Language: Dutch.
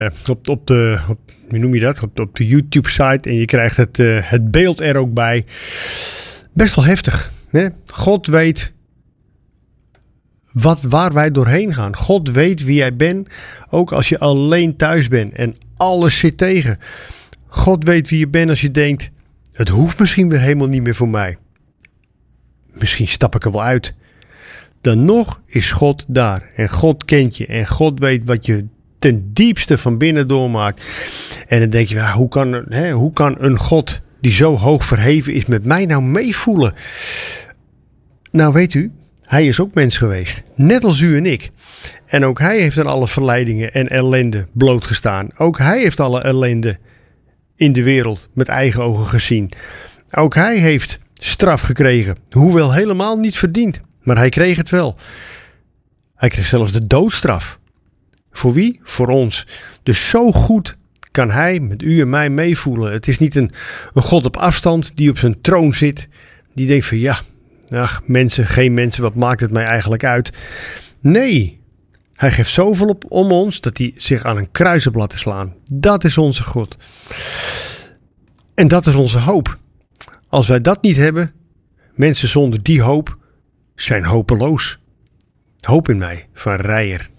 hoe noem je dat? Op de YouTube-site en je krijgt het beeld er ook bij. Best wel heftig. Hè? God weet waar wij doorheen gaan. God weet wie jij bent, ook als je alleen thuis bent en alles zit tegen. God weet wie je bent als je denkt, het hoeft misschien weer helemaal niet meer voor mij. Misschien stap ik er wel uit. Dan nog is God daar. En God kent je. En God weet wat je ten diepste van binnen doormaakt. En dan denk je, hoe kan een God die zo hoog verheven is met mij nou meevoelen? Nou weet u, hij is ook mens geweest. Net als u en ik. En ook hij heeft aan alle verleidingen en ellende blootgestaan. Ook hij heeft alle ellende in de wereld met eigen ogen gezien. Ook hij heeft straf gekregen. Hoewel helemaal niet verdiend. Maar hij kreeg het wel. Hij kreeg zelfs de doodstraf. Voor wie? Voor ons. Dus zo goed kan hij met u en mij meevoelen. Het is niet een God op afstand die op zijn troon zit. Die denkt van geen mensen, wat maakt het mij eigenlijk uit? Nee, hij geeft zoveel op om ons dat hij zich aan een kruis op laat slaan. Dat is onze God. En dat is onze hoop. Als wij dat niet hebben, mensen zonder die hoop zijn hopeloos. Hoop in mij van Reijer.